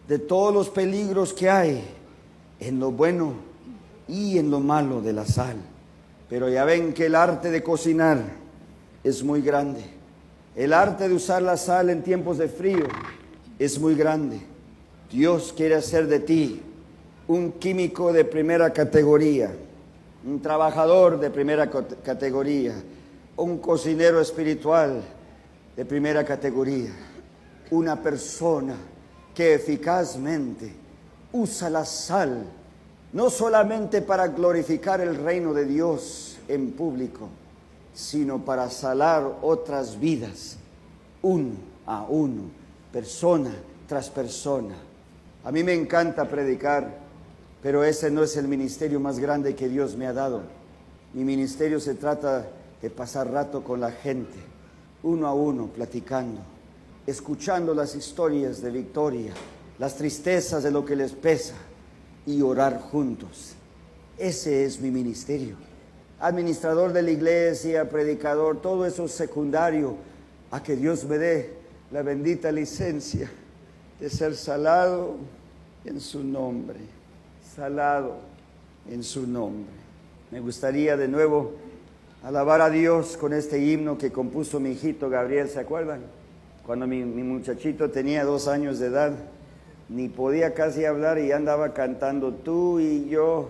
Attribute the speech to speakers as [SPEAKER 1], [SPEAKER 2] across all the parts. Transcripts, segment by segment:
[SPEAKER 1] de todos los peligros que hay en lo bueno y en lo malo de la sal. Pero ya ven que el arte de cocinar es muy grande. El arte de usar la sal en tiempos de frío es muy grande. Dios quiere hacer de ti un químico de primera categoría, un trabajador de primera categoría, un cocinero espiritual de primera categoría, una persona que eficazmente usa la sal, no solamente para glorificar el reino de Dios en público, sino para salar otras vidas, uno a uno, persona tras persona. A mí me encanta predicar, pero ese no es el ministerio más grande que Dios me ha dado. Mi ministerio se trata de pasar rato con la gente, uno a uno, platicando, escuchando las historias de victoria, las tristezas de lo que les pesa y orar juntos. Ese es mi ministerio. Administrador de la iglesia, predicador, todo eso es secundario a que Dios me dé la bendita licencia de ser salado en su nombre. Salado en su nombre. Me gustaría de nuevo alabar a Dios con este himno que compuso mi hijito Gabriel, ¿se acuerdan? Cuando mi muchachito tenía 2 años de edad, ni podía casi hablar y andaba cantando tú y yo,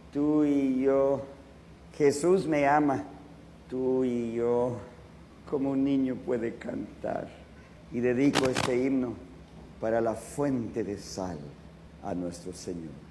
[SPEAKER 1] Jesús me ama, tú y yo, como un niño puede cantar. Y dedico este himno para la fuente de sal a nuestro Señor.